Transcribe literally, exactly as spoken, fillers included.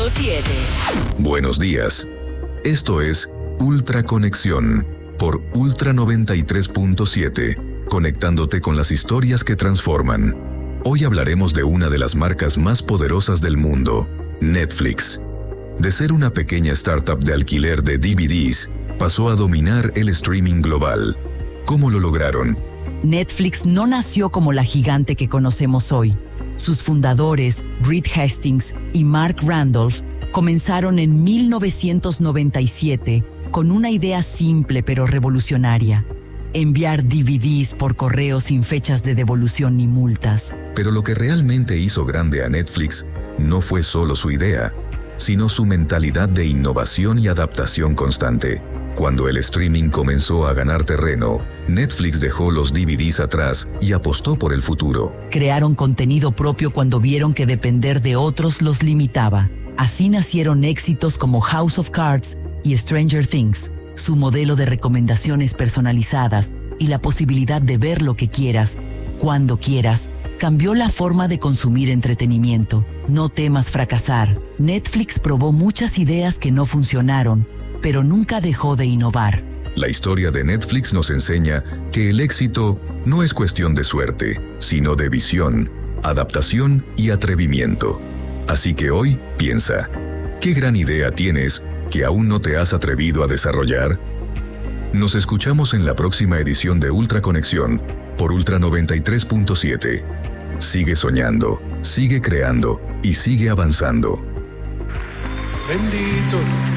siete. Buenos días. Esto es Ultra Conexión por Ultra noventa y tres punto siete, conectándote con las historias que transforman. Hoy hablaremos de una de las marcas más poderosas del mundo, Netflix. De ser una pequeña startup de alquiler de D V Ds, pasó a dominar el streaming global. ¿Cómo lo lograron? Netflix no nació como la gigante que conocemos hoy. Sus fundadores, Reed Hastings y Mark Randolph, comenzaron en mil novecientos noventa y siete con una idea simple pero revolucionaria: enviar D V Ds por correo sin fechas de devolución ni multas. Pero lo que realmente hizo grande a Netflix no fue solo su idea, sino su mentalidad de innovación y adaptación constante. Cuando el streaming comenzó a ganar terreno, Netflix dejó los D V Ds atrás y apostó por el futuro. Crearon contenido propio cuando vieron que depender de otros los limitaba. Así nacieron éxitos como House of Cards y Stranger Things. Su modelo de recomendaciones personalizadas y la posibilidad de ver lo que quieras, cuando quieras, cambió la forma de consumir entretenimiento. No temas fracasar. Netflix probó muchas ideas que no funcionaron, pero nunca dejó de innovar. La historia de Netflix nos enseña que el éxito no es cuestión de suerte, sino de visión, adaptación y atrevimiento. Así que hoy, piensa, ¿qué gran idea tienes que aún no te has atrevido a desarrollar? Nos escuchamos en la próxima edición de Ultra Conexión por Ultra noventa y tres punto siete. Sigue soñando, sigue creando y sigue avanzando. Bendito